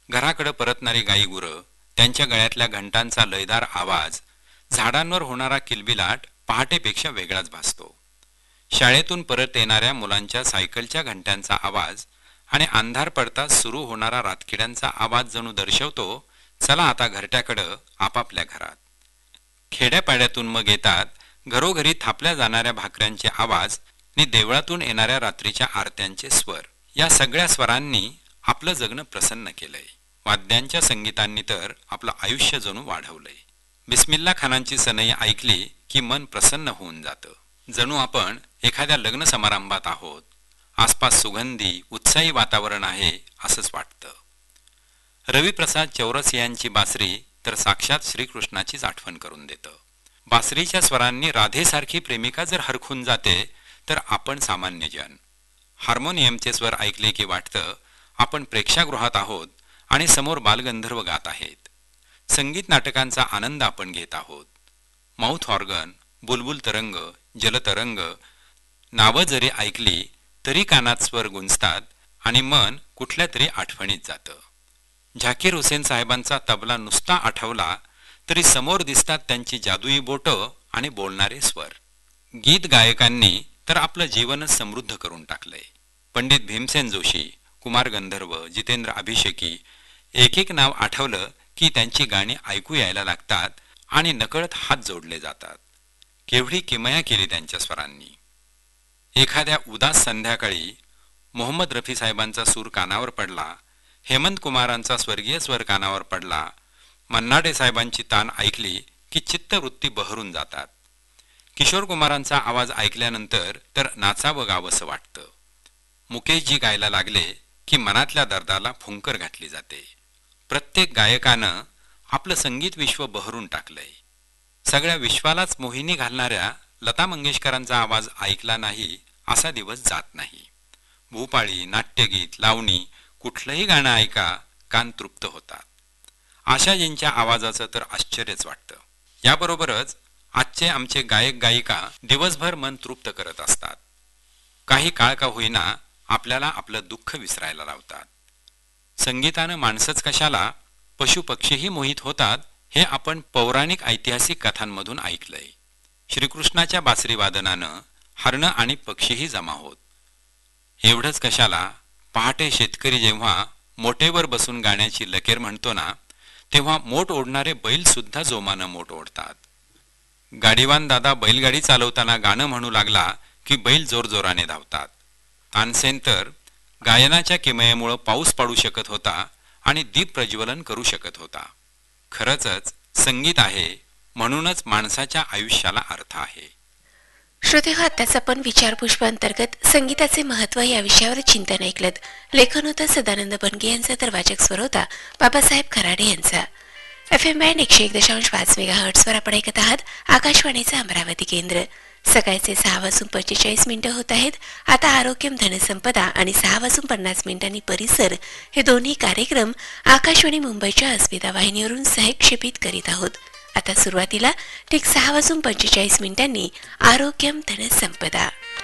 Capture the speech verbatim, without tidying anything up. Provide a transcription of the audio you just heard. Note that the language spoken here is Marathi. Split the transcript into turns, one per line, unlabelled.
घराकडे परतणारी गाई गुरं, त्यांच्या गळ्यातल्या घंटांचा लयदार आवाज, झाडांवर होणारा किलबिलाट पहाटेपेक्षा वेगळाच भासतो. शाळेतून परत येणाऱ्या मुलांच्या सायकलच्या घंट्यांचा आवाज आणि अंधार पडताच सुरू होणारा रातकिड्यांचा आवाज जणू दर्शवतो, चला आता घरट्याकडं आपापल्या घरात. खेड्यापाड्यातून मग येतात घरोघरी थापल्या जाणाऱ्या भाकऱ्यांचे आवाज आणि देवळातून येणाऱ्या रात्रीच्या आरत्यांचे स्वर. या सगळ्या स्वरांनी आपलं जगणं प्रसन्न केलंय. वाद्यांच्या संगीतांनी तर आपलं आयुष्य जणू वाढवलंय. बिस्मिल्ला खानांची सनई ऐकली की मन प्रसन्न होऊन जातं, जणू आपण एखाद्या लग्न समारंभात आहोत. आसपास सुगंधी उत्साही वातावरण आहे असंच वाटतं. रविप्रसाद चौरसियांची बासरी तर साक्षात श्रीकृष्णाचीच आठवण करून देतं. बासरीच्या स्वरांनी राधेसारखी प्रेमिका जर हरखून जाते तर आपण सामान्य जन. हार्मोनियमचे स्वर ऐकले की वाटतं आपण प्रेक्षागृहात आहोत आणि समोर बालगंधर्व गात आहेत. संगीत नाटकांचा आनंद आपण घेत आहोत. माउथ ऑर्गन, बुलबुल तरंग, जलतरंग नावं जरी ऐकली तरी कानात स्वर गुंजतात आणि मन कुठल्या तरी आठवणीत जातं. झाकीर हुसेन साहेबांचा तबला नुसता आठवला तरी समोर दिसतात त्यांची जादुई बोटं आणि बोलणारे स्वर. गीत गायकांनी तर आपलं जीवनच समृद्ध करून टाकलंय. पंडित भीमसेन जोशी, कुमार गंधर्व, जितेंद्र अभिषेकी, एक एक नाव आठवलं की त्यांची गाणी ऐकू यायला लागतात आणि नकळत हात जोडले जातात. केवढी किमया केली त्यांच्या स्वरांनी. एखाद्या उदास संध्याकाळी मोहम्मद रफी साहेबांचा सूर कानावर पडला, हेमंत कुमारांचा स्वर्गीय स्वर कानावर पडला, मन्नाडे साहेबांची तान ऐकली की चित्तवृत्ती बहरून जातात. किशोर कुमारांचा आवाज ऐकल्यानंतर तर नाचावं गावंसं वाटतं. मुकेशजी गायला लागले की मनातल्या दर्दाला फुंकर घातली जाते. प्रत्येक गायकानं आपलं संगीत विश्व बहरून टाकलंय. सगळ्या विश्वालाच मोहिनी घालणाऱ्या लता मंगेशकरांचा आवाज ऐकला नाही असा दिवस जात नाही. भूपाळी, नाट्यगीत, लावणी कुठलंही गाणं ऐका, कान तृप्त होतात. आशाजींच्या आवाजाचं तर आश्चर्यच वाटतं. याबरोबरच आजचे आमचे गायक गायिका दिवसभर मन तृप्त करत असतात. काही काळ का होईना आपल्याला आपलं दुःख विसरायला लावतात. संगीतानं माणसंच कशाला पशुपक्षीही मोहित होतात हे आपण पौराणिक ऐतिहासिक कथांमधून ऐकलंय. श्रीकृष्णाच्या बासरी वादनानं हरणं आणि पक्षीही जमा होत. एवढंच कशाला पहाटे शेतकरी जेव्हा मोटेवर बसून गाण्याची लकेर म्हणतो ना, तेव्हा मोट ओढणारे बैल सुद्धा जोमानं मोट ओढतात. गाडीवान दादा बैलगाडी चालवताना गाणं म्हणू लागला की बैल जोरजोराने धावतात. तानसेन तर गायनाच्या किमयेमुळं पाऊस पाडू शकत होता आणि दीप प्रज्वलन करू शकत होता. खरंच संगीत आहे म्हणूनच माणसाच्या आयुष्याला अर्थ आहे.
श्रोते हो, आत्ताच आपण विचारपुष्प अंतर्गत संगीताचे महत्त्व या विषयावर चिंतन ऐकलं. लेखन होतं सदानंद बनगे यांचा, तर वाचक स्वर होता बाबासाहेब खराडे यांचा. एफ एम बँड एकशे एक दशांश पाच मेगा हर्ट्सवर आपण ऐकत आहात आकाशवाणीचं अमरावती केंद्र. सकाळचे सहा वाजून पंचेचाळीस मिनिटं होत आहेत. आता आरोग्यम धनसंपदा आणि सहा वाजून पन्नास मिनिटांनी परिसर हे दोन्ही कार्यक्रम आकाशवाणी मुंबईच्या अस्मिता वाहिनीवरून सहक्षेपित करीत आहोत. आता सुरुवातीला ठीक सहा वाजून पंचेचाळीस मिनिटांनी आरोग्यम धनसंपदा.